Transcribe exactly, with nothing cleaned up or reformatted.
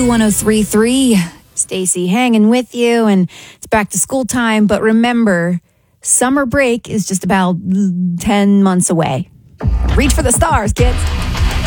one oh three point three. Stacy hanging with you, and it's back to school time. But remember, summer break is just about ten months away. Reach for the stars, kids.